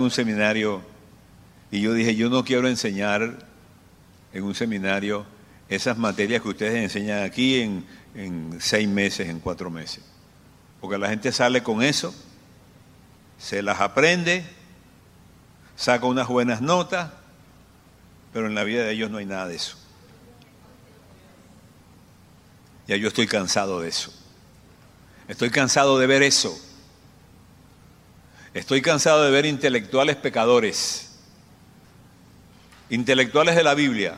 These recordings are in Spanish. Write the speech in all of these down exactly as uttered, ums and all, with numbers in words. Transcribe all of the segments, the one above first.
un seminario y yo dije, yo no quiero enseñar en un seminario esas materias que ustedes enseñan aquí en, en seis meses, en cuatro meses. Porque la gente sale con eso, se las aprende, saca unas buenas notas, pero en la vida de ellos no hay nada de eso. Ya yo estoy cansado de eso. Estoy cansado de ver eso. Estoy cansado de ver intelectuales pecadores, intelectuales de la Biblia,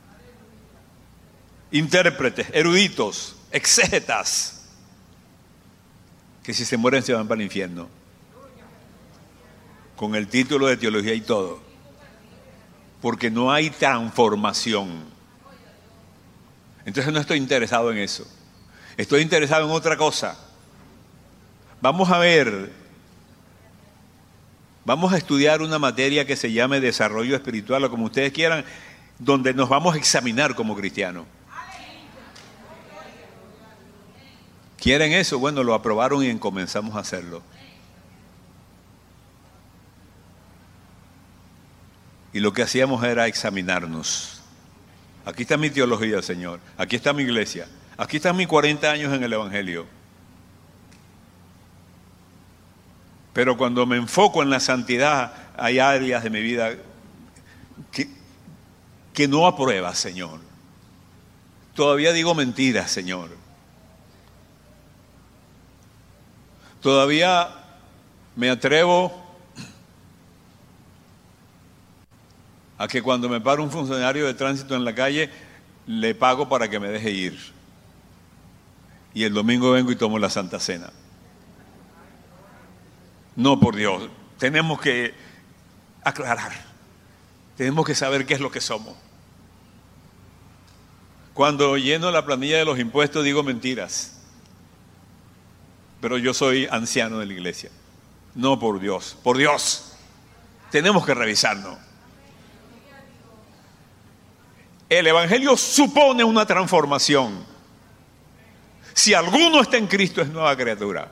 intérpretes, eruditos, exégetas, que si se mueren se van para el infierno, con el título de teología y todo, porque no hay transformación. Entonces no estoy interesado en eso, estoy interesado en otra cosa. Vamos a ver, vamos a estudiar una materia que se llame desarrollo espiritual o como ustedes quieran, donde nos vamos a examinar como cristianos. ¿Quieren eso? Bueno, lo aprobaron y comenzamos a hacerlo. Y lo que hacíamos era examinarnos. Aquí está mi teología, Señor. Aquí está mi iglesia. Aquí están mis cuarenta años en el Evangelio. Pero cuando me enfoco en la santidad, hay áreas de mi vida que, que no aprueba, Señor. Todavía digo mentiras, Señor. Todavía me atrevo a que cuando me para un funcionario de tránsito en la calle, le pago para que me deje ir. Y el domingo vengo y tomo la Santa Cena. No, por Dios, tenemos que aclarar. Tenemos que saber qué es lo que somos. Cuando lleno la planilla de los impuestos digo mentiras. Pero yo soy anciano de la iglesia. No, por Dios, por Dios. Tenemos que revisarnos. El Evangelio supone una transformación. Si alguno está en Cristo es nueva criatura.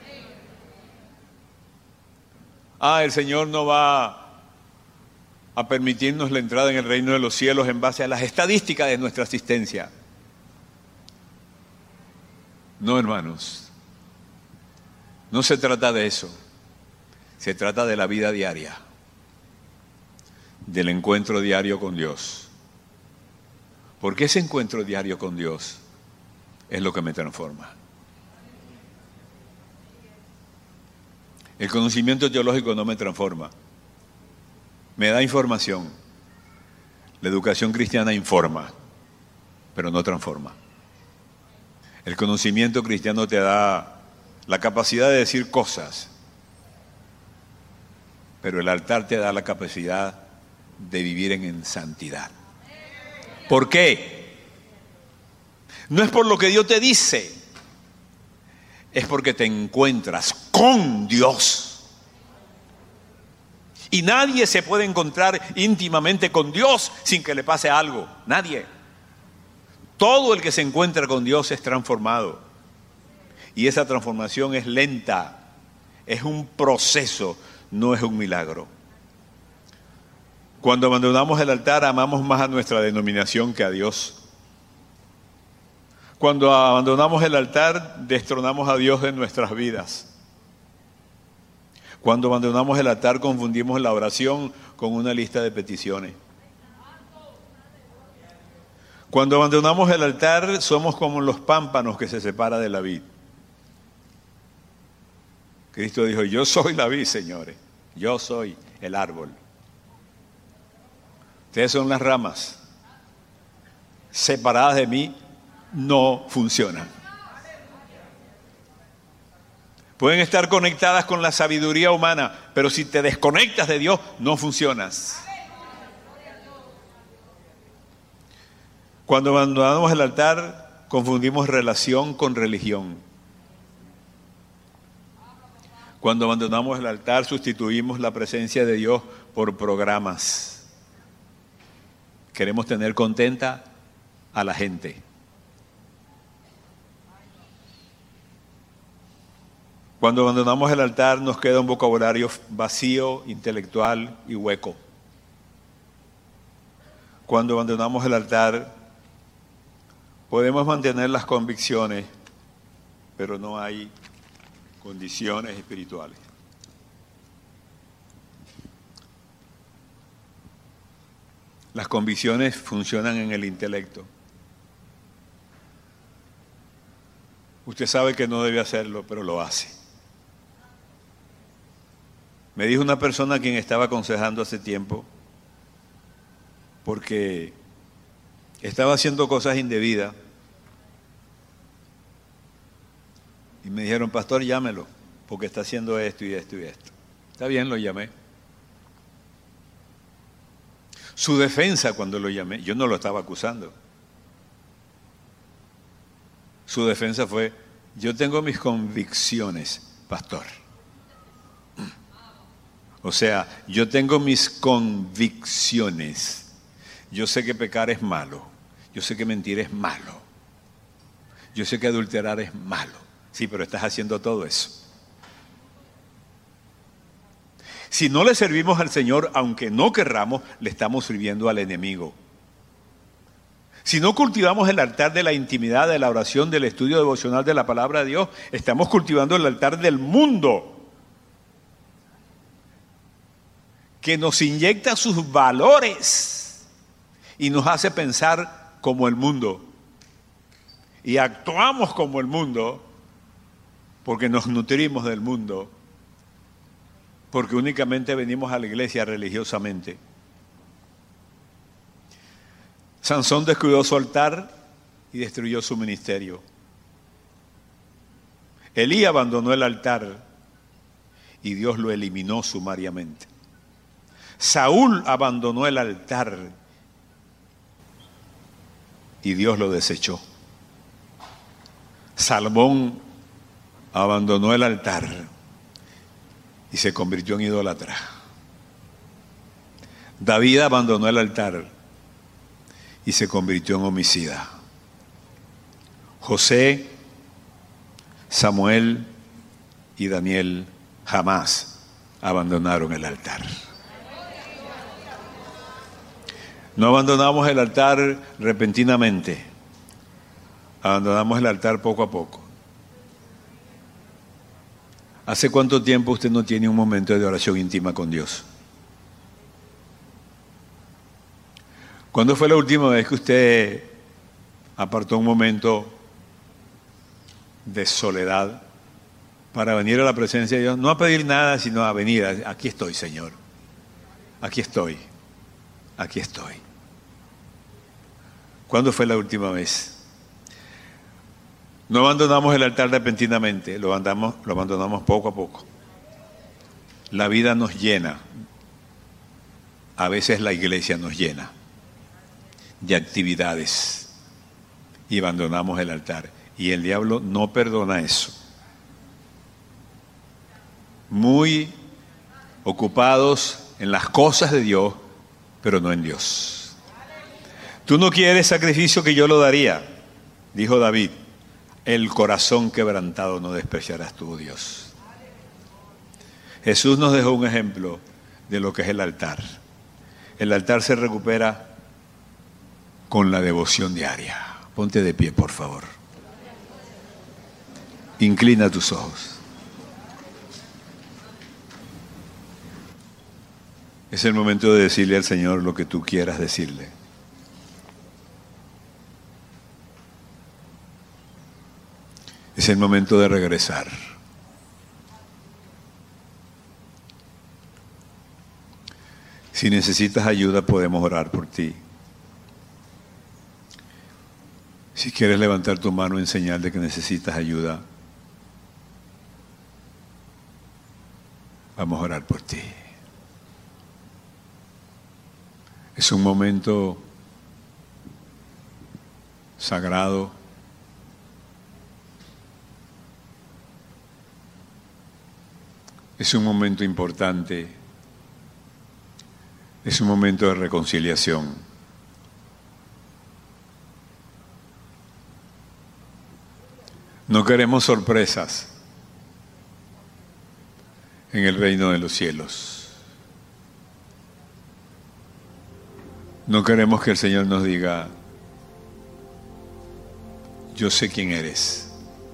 Ah, el Señor no va a permitirnos la entrada en el reino de los cielos en base a las estadísticas de nuestra asistencia. No, hermanos. No se trata de eso. Se trata de la vida diaria, del encuentro diario con Dios. Porque ese encuentro diario con Dios es lo que me transforma. El conocimiento teológico no me transforma. Me da información. La educación cristiana informa, pero no transforma. El conocimiento cristiano te da la capacidad de decir cosas, pero el altar te da la capacidad de vivir en, en santidad. ¿Por qué? No es por lo que Dios te dice, es porque te encuentras con Dios. Y nadie se puede encontrar íntimamente con Dios sin que le pase algo. Nadie. Todo el que se encuentra con Dios es transformado. Y esa transformación es lenta, es un proceso, no es un milagro. Cuando abandonamos el altar, amamos más a nuestra denominación que a Dios. Cuando abandonamos el altar, destronamos a Dios en nuestras vidas. Cuando abandonamos el altar, confundimos la oración con una lista de peticiones. Cuando abandonamos el altar, somos como los pámpanos que se separan de la vid. Cristo dijo, yo soy la vid, señores. Yo soy el árbol. Ustedes son las ramas. Separadas de mí, no funcionan. Pueden estar conectadas con la sabiduría humana, pero si te desconectas de Dios, no funcionas. Cuando abandonamos el altar, confundimos relación con religión. Cuando abandonamos el altar, sustituimos la presencia de Dios por programas. Queremos tener contenta a la gente. Cuando abandonamos el altar nos queda un vocabulario vacío, intelectual y hueco. Cuando abandonamos el altar podemos mantener las convicciones, pero no hay condiciones espirituales. Las convicciones funcionan en el intelecto. Usted sabe que no debe hacerlo, pero lo hace. Me dijo una persona a quien estaba aconsejando hace tiempo, porque estaba haciendo cosas indebidas, y me dijeron, pastor, llámelo, porque está haciendo esto y esto y esto. Está bien, lo llamé. Su defensa cuando lo llamé, yo no lo estaba acusando. Su defensa fue, yo tengo mis convicciones, pastor. O sea, yo tengo mis convicciones. Yo sé que pecar es malo. Yo sé que mentir es malo. Yo sé que adulterar es malo. Sí, pero estás haciendo todo eso. Si no le servimos al Señor, aunque no querramos, le estamos sirviendo al enemigo. Si no cultivamos el altar de la intimidad, de la oración, del estudio devocional de la palabra de Dios, estamos cultivando el altar del mundo, que nos inyecta sus valores y nos hace pensar como el mundo. Y actuamos como el mundo porque nos nutrimos del mundo, porque únicamente venimos a la iglesia religiosamente. Sansón descuidó su altar y destruyó su ministerio. Elí abandonó el altar y Dios lo eliminó sumariamente. Saúl abandonó el altar y Dios lo desechó. Salomón abandonó el altar y se convirtió en idólatra. David abandonó el altar y se convirtió en homicida. José, Samuel y Daniel jamás abandonaron el altar. No abandonamos el altar repentinamente, abandonamos el altar poco a poco. ¿Hace cuánto tiempo usted no tiene un momento de oración íntima con Dios? ¿Cuándo fue la última vez que usted apartó un momento de soledad para venir a la presencia de Dios? No a pedir nada, sino a venir. Aquí estoy, Señor. Aquí estoy. Aquí estoy. ¿Cuándo fue la última vez? No abandonamos el altar repentinamente, lo abandonamos, lo abandonamos poco a poco. La vida nos llena. A veces la iglesia nos llena de actividades y abandonamos el altar. Y el diablo no perdona eso. Muy ocupados en las cosas de Dios, pero no en Dios. Tú no quieres sacrificio que yo lo daría, dijo David. El corazón quebrantado no despreciarás tú, Dios. Jesús nos dejó un ejemplo de lo que es el altar. El altar se recupera con la devoción diaria. Ponte de pie, por favor. Inclina tus ojos. Es el momento de decirle al Señor lo que tú quieras decirle. Es el momento de regresar. Si necesitas ayuda, podemos orar por ti. Si quieres levantar tu mano en señal de que necesitas ayuda, vamos a orar por ti. Es un momento sagrado. Es un momento importante. Es un momento de reconciliación. No queremos sorpresas. en el reino de los cielos. No queremos que el Señor nos diga: yo sé quién eres.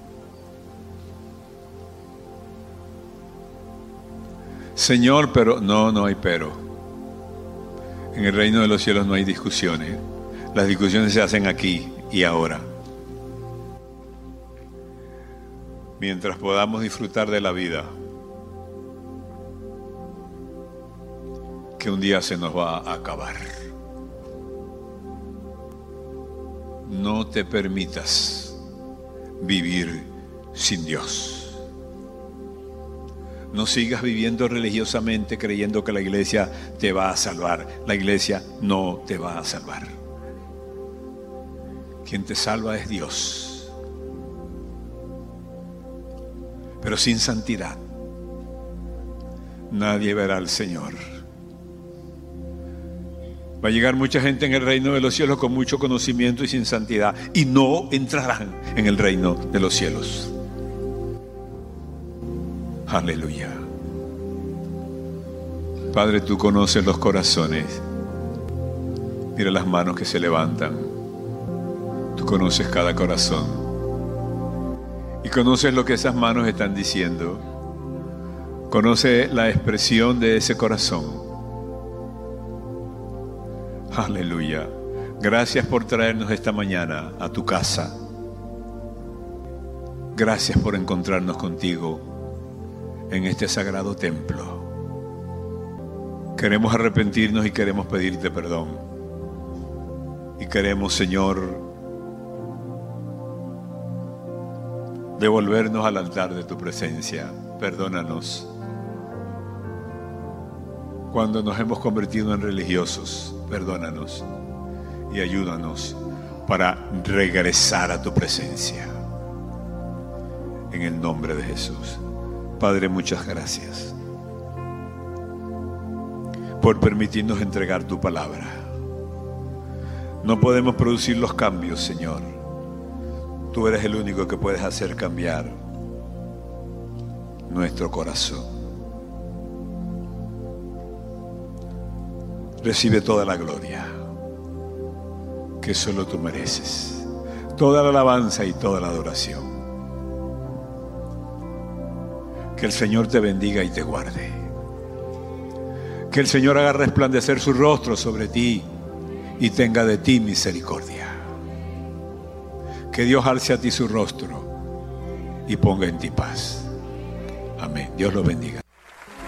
Señor, pero no, no hay pero. En el reino de los cielos no hay discusiones. Las discusiones se hacen aquí y ahora. Mientras podamos disfrutar de la vida, que un día se nos va a acabar. No te permitas vivir sin Dios. No sigas viviendo religiosamente creyendo que la iglesia te va a salvar. La iglesia no te va a salvar. Quien te salva es Dios. Pero sin santidad nadie verá al Señor. Va a llegar mucha gente en el reino de los cielos con mucho conocimiento y sin santidad, y no entrarán en el reino de los cielos. Aleluya. Padre, tú conoces los corazones. Mira las manos que se levantan. Tú conoces cada corazón. Y conoces lo que esas manos están diciendo. Conoce la expresión de ese corazón. Aleluya. Gracias por traernos esta mañana a tu casa. Gracias por encontrarnos contigo en este sagrado templo. Queremos arrepentirnos y queremos pedirte perdón. Y queremos, Señor, devolvernos al altar de tu presencia. Perdónanos cuando nos hemos convertido en religiosos. Perdónanos y ayúdanos para regresar a tu presencia. En el nombre de Jesús. Padre, muchas gracias por permitirnos entregar tu palabra. No podemos producir los cambios, Señor. Tú eres el único que puedes hacer cambiar nuestro corazón. Recibe toda la gloria que solo tú mereces, toda la alabanza y toda la adoración. Que el Señor te bendiga y te guarde. Que el Señor haga resplandecer su rostro sobre ti y tenga de ti misericordia. Que Dios alce a ti su rostro y ponga en ti paz. Amén. Dios lo bendiga.